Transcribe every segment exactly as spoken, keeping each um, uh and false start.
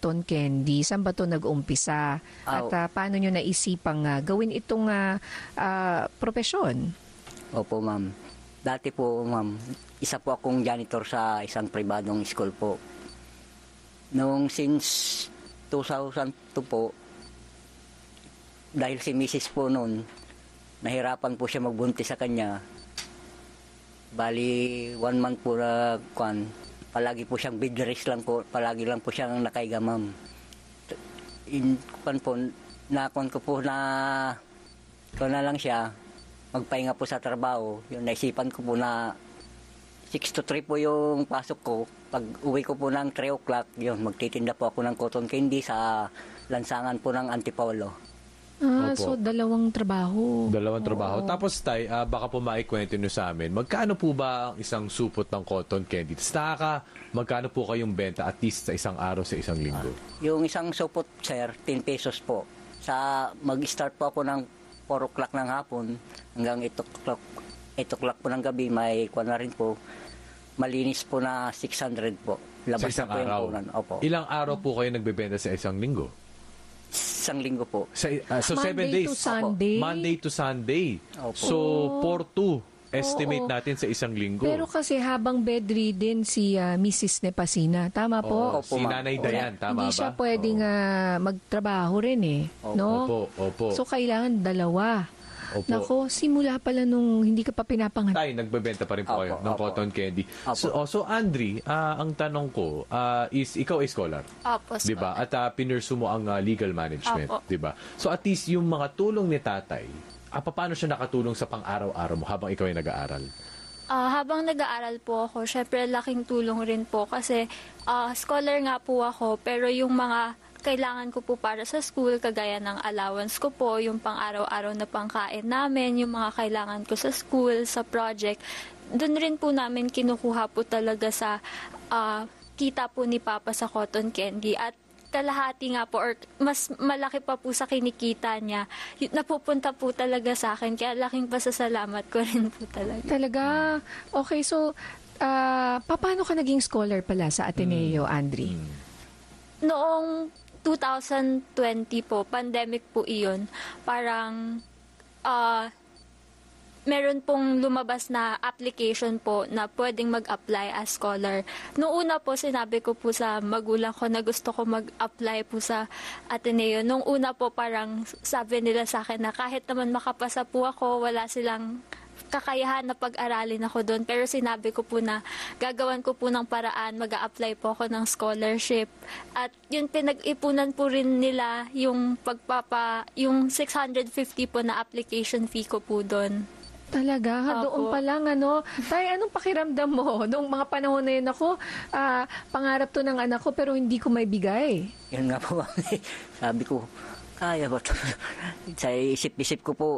cotton candy? Saan ba ito nag-umpisa? At uh, paano nyo naisipang uh, gawin itong uh, uh, profesyon? Opo, ma'am. Dati po, ma'am, isa po akong janitor sa isang pribadong school po. Noong since two thousand two po, dahil si Missus po noon, nahirapan po siya magbuntis sa kanya. Bali, one month po na kwan, palagi po siyang bed rest lang po, palagi lang po siyang nakaiga, ma'am. In kwan po, nakon ko po na, ko na lang siya, magpahinga po sa trabaho. Yung naisipan ko po na six to three po yung pasok ko. Pag uwi ko po ng three o'clock, yun, magtitinda po ako ng cotton candy sa lansangan po ng Antipolo. Ah, Opo. so dalawang trabaho. Dalawang trabaho. Oo. Tapos, Tay, ah, baka po maikwento nyo sa amin, magkano po ba ang isang supot ng cotton candy? Tapos nakaka, magkano po kayong benta at least sa isang araw, sa isang linggo? Yung isang supot, sir, ten pesos po. Sa mag-start po ako ng four o'clock ng hapon hanggang eight o'clock, eight o'clock po ng gabi, may kwan na rin po. Malinis po na six hundred po. Sa isang na po yung araw? punan. Opo. Ilang araw po kayo nagbebenta sa isang linggo? Isang linggo po. Sa, ah, so, seven Monday days? to Sunday? Monday to Sunday. Opo. So, four two estimate Oo. natin sa isang linggo. Pero kasi habang bedridden si uh, Missus Nepasina, tama po? Oo, Opo, si ma'am. Nanay Dayan, tama Hindi ba? siya pwedeng Oo. ah, magtrabaho rin eh. Opo. No? Opo, opo. So, kailangan dalawa. Opo. Nako, simula pala nung hindi ka pa pinapanganak. Tay, nagbebenta pa rin po Opo, kayo ng opo. cotton candy. Opo. So, oh, so Andri, ah, ang tanong ko, ah, is ikaw ay scholar, Opo, di ba? At uh, pinursu mo ang ah, legal management, Opo. di ba? So at least yung mga tulong ni tatay, ah, paano siya nakatulong sa pang-araw-araw mo habang ikaw ay nag-aaral? Ah, habang nag-aaral po ako, syempre laking tulong rin po kasi ah, scholar nga po ako, pero yung mga kailangan ko po para sa school, kagaya ng allowance ko po, yung pang-araw-araw na pangkain namin, yung mga kailangan ko sa school, sa project, doon rin po namin kinukuha po talaga sa ah, kita po ni Papa sa cotton candy. At kalahati nga po, or mas malaki pa po sa kinikita niya, y- napupunta po talaga sa akin. Kaya laking pasasalamat ko rin po talaga. Talaga? Okay, so, ah, paano ka naging scholar pala sa Ateneo, Hmm. Andri? Noong two thousand twenty po, pandemic po iyon, parang ah meron pong lumabas na application po na pwedeng mag-apply as scholar. Noong una po, sinabi ko po sa magulang ko na gusto ko mag-apply po sa Ateneo. Noong una po, parang sabi nila sa akin na kahit naman makapasa po ako, wala silang kakayahan na pag-aralin ako doon. Pero sinabi ko po na gagawan ko po ng paraan, mag-a-apply po ako ng scholarship. At yun, pinag-ipunan po rin nila yung pagpapa, yung six hundred fifty po na application fee ko po doon. Talaga? Ha, Opo. doon pa lang, ano? Tay, anong pakiramdam mo? Noong mga panahon na yun, ako, ah, pangarap to ng anak ko, pero hindi ko may bigay. Yun nga po, ma'am. Sabi ko, kaya ba ito? Sa isip-isip ko po,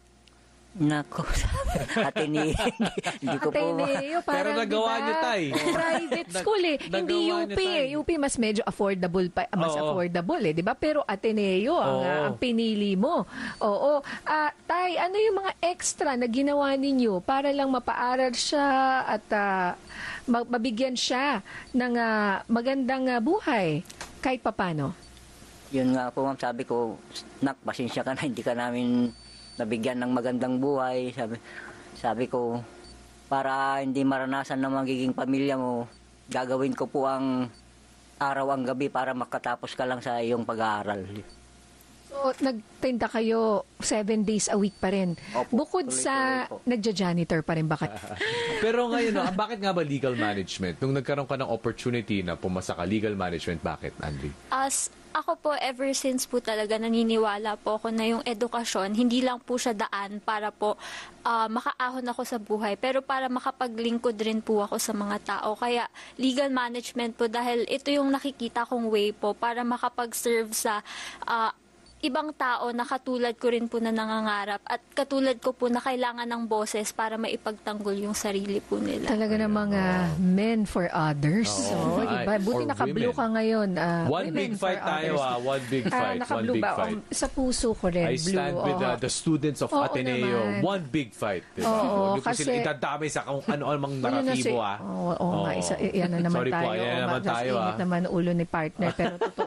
nako, sabi, Ateneo, hindi, hindi ko po. Ateneo, parang, Pero nagawa diba, niyo, Tay. private school eh. Nag- Hindi nagawa U P niyo, Tay. eh. U P mas medyo affordable pa, mas Oo. affordable eh, 'di ba? Pero Ateneo ang, Oo. ah, ang pinili mo. Oo. Ah, Tay, ano yung mga extra na ginawa ninyo para lang mapaaral siya at ah, ma- mabigyan siya ng ah, magandang ah, buhay kahit papano? Yun nga po, ma'am, sabi ko, nak, pasensya ka na, hindi ka namin nabigyan ng magandang buhay. Sabi, sabi ko, para hindi maranasan ng magiging pamilya mo, gagawin ko po ang araw ang gabi para makatapos ka lang sa iyong pag-aaral. So, nagtinda kayo seven days a week pa rin. Opo, Bukod sa tuloy-tuloy po. nagja-janitor pa rin ba kayo? Pero ngayon, no, ah, bakit nga ba legal management? Nung nagkaroon ka ng opportunity na pumasa ka legal management, bakit, Andri? As ako po, ever since po talaga naniniwala po ako na yung edukasyon, hindi lang po siya daan para po ah, makaahon ako sa buhay, pero para makapaglingkod rin po ako sa mga tao. Kaya legal management po, dahil ito yung nakikita kong way po para makapag-serve sa ah, ibang tao na katulad ko rin po na nangangarap at katulad ko po na kailangan ng boses para maipagtanggol yung sarili po nila. Talaga ng mga men for others. Oo. So, iba. Ay, Buti or naka-blue women. ka ngayon. ah, One women big for fight tayo, others. ah. One big Ah, fight. One naka-blue big ba? fight. Um, sa puso ko rin, I blue. stand with uh, oo. the students of Oo Ateneo. naman. One big fight. Diba? Oo, Hindi po kasi- sila itadamay sa kung ano-ano mang Ano na si- naratibo, ah. Oo, oo nga, isa, yan na naman Sorry tayo. po, yan na Oo, naman mas tayo, init ah. naman ulo ni partner, pero totoo